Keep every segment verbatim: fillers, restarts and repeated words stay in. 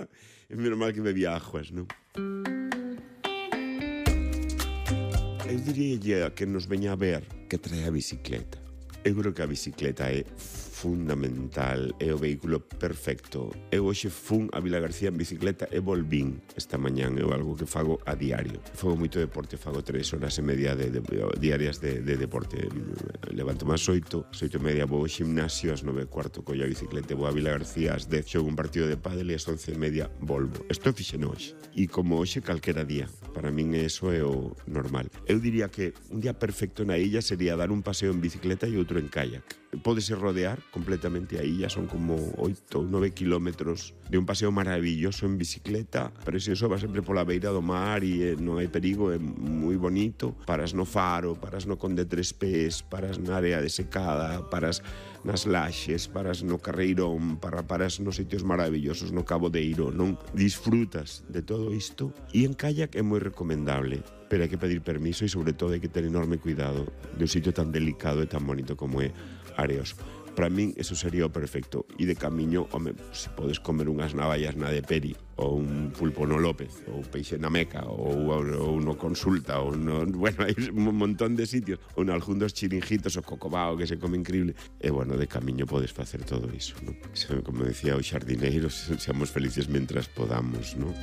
e menos mal que bebía aguas, non? Eu diría que nos veña a ver que trae a bicicleta. Eu creo que a bicicleta é fundamental, é o vehículo perfecto. Eu hoxe fun a Vila García en bicicleta e volvín esta mañán. É algo que fago a diario. Fago moito deporte, fago tres horas e media de, de, diarias de, de deporte. Levanto máis oito, oito e media vou ao gimnasio, ás nove e cuarto collo a bicicleta, vou a Vila García, ás dez xogo un partido de pádel e ás once e media volvo. Isto fixeno hoxe. E como hoxe calquera día. Para min eso é o normal. Eu diría que un día perfecto na illa sería dar un paseo en bicicleta e outro en kayak. Pódese rodear completamente a illa, son como oito ou nove kilómetros de un paseo maravilloso en bicicleta, pero se eso va sempre pola beira do mar e non hai perigo, é moi bonito. Paras no faro, paras no Conde Tres Pés, paras na área de secada, paras nas laxes, paras no Carreirón, para, paras nos sitios maravillosos, no Cabo de Eiro, non? Disfrutas de todo isto. E en kayak é moi recomendable, pero hai que pedir permiso e sobre todo hai que ter enorme cuidado de un sitio tan delicado e tan bonito como é Areos. Para min, eso sería o perfecto. E de camiño, home, se podes comer unhas navallas na de Peri, ou un pulpo no López, ou peixe na Meca, ou, ou no Consulta, ou no... Bueno, hai un montón de sitios. Ou no algún dos chiringuitos, o cocobao, que se come increíble. E, bueno, de camiño podes facer todo iso, non? Como decía o xardineiro, seamos felices mentras podamos, non?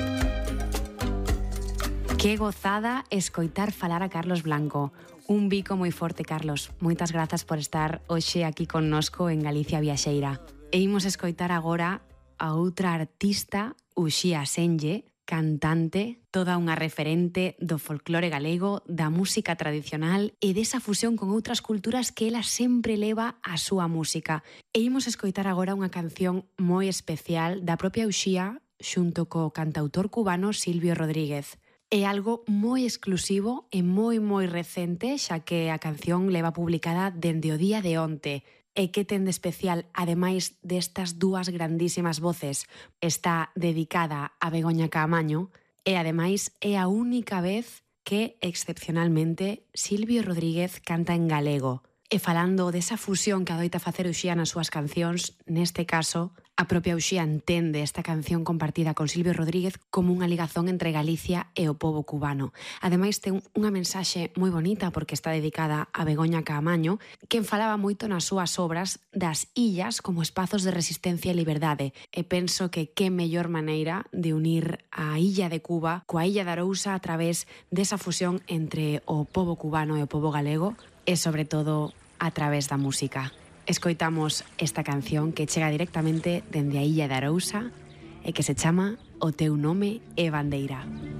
Que gozada escoitar falar a Carlos Blanco. Un bico moi forte, Carlos. Moitas grazas por estar hoxe aquí connosco en Galicia Viaxeira. E imos escoitar agora a outra artista, Uxía Senlle, cantante, toda unha referente do folclore galego, da música tradicional e desa fusión con outras culturas que ela sempre leva a súa música. E imos escoitar agora unha canción moi especial da propia Uxía xunto co cantautor cubano Silvio Rodríguez. É algo moi exclusivo e moi moi recente, xa que a canción leva publicada dende o día de onte. E que ten de especial, ademais destas dúas grandísimas voces, está dedicada a Begoña Caamaño e ademais é a única vez que, excepcionalmente, Silvio Rodríguez canta en galego. E falando desa fusión que adoita facer Uxía nas súas cancións, neste caso, a propia Uxía entende esta canción compartida con Silvio Rodríguez como unha ligazón entre Galicia e o pobo cubano. Ademais, ten unha mensaxe moi bonita porque está dedicada a Begoña Caamaño, quen falaba moito nas súas obras das illas como espazos de resistencia e liberdade. E penso que que mellor maneira de unir a illa de Cuba coa illa de Arousa a través desa fusión entre o pobo cubano e o pobo galego e, sobre todo, a través da música. Escoitamos esta canción que chega directamente dende a illa de Arousa e que se chama O teu nome é bandeira.